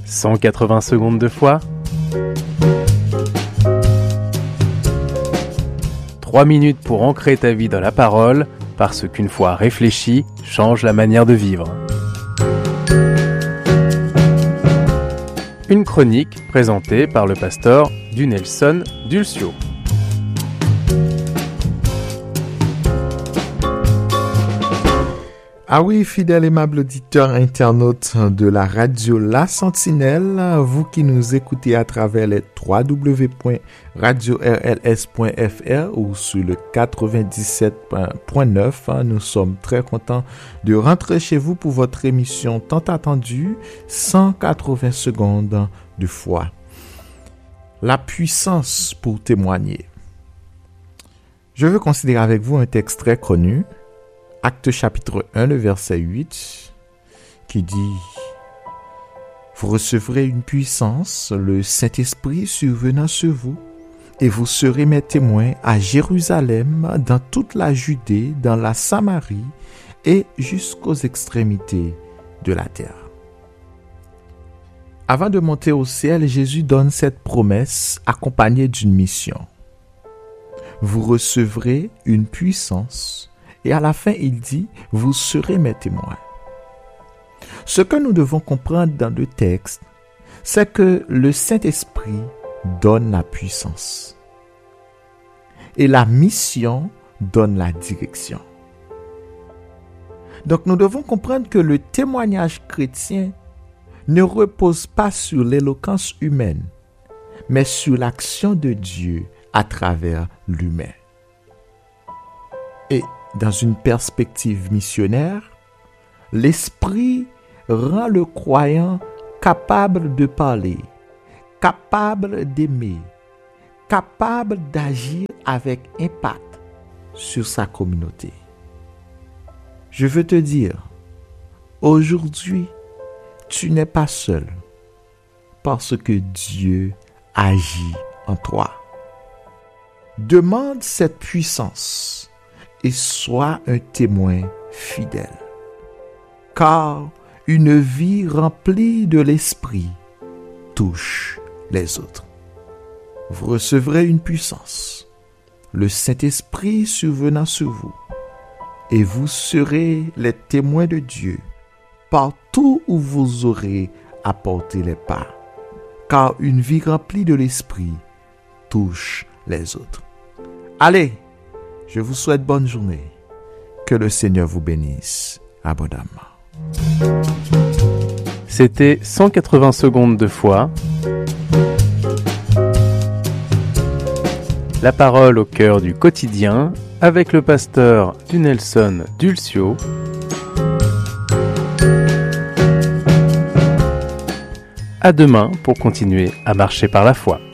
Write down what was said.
180 secondes de foi. 3 minutes pour ancrer ta vie dans la parole, parce qu'une foi réfléchie change la manière de vivre. Une chronique présentée par le pasteur Dunelson Dulcio. Ah oui, fidèles aimable auditeurs internautes de la radio La Sentinelle, vous qui nous écoutez à travers les www.radiorls.fr ou sur le 97.9, nous sommes très contents de rentrer chez vous pour votre émission tant attendue, 180 secondes de foi. La puissance pour témoigner. Je veux considérer avec vous un texte très connu, Actes chapitre 1, le verset 8, qui dit « Vous recevrez une puissance, le Saint-Esprit survenant sur vous, et vous serez mes témoins à Jérusalem, dans toute la Judée, dans la Samarie, et jusqu'aux extrémités de la terre. » Avant de monter au ciel, Jésus donne cette promesse accompagnée d'une mission. Vous recevrez une puissance, et à la fin, il dit, vous serez mes témoins. Ce que nous devons comprendre dans le texte, c'est que le Saint-Esprit donne la puissance. Et la mission donne la direction. Donc nous devons comprendre que le témoignage chrétien ne repose pas sur l'éloquence humaine, mais sur l'action de Dieu à travers l'humain. Et dans une perspective missionnaire, l'esprit rend le croyant capable de parler, capable d'aimer, capable d'agir avec impact sur sa communauté. Je veux te dire, aujourd'hui, tu n'es pas seul parce que Dieu agit en toi. Demande cette puissance et sois un témoin fidèle. Car une vie remplie de l'esprit touche les autres. Vous recevrez une puissance, le Saint-Esprit survenant sur vous, et vous serez les témoins de Dieu partout où vous aurez apporté les pas. Car une vie remplie de l'esprit touche les autres. Allez! Je vous souhaite bonne journée. Que le Seigneur vous bénisse abondamment. C'était 180 secondes de foi. La parole au cœur du quotidien avec le pasteur Dunelson Dulcio. À demain pour continuer à marcher par la foi.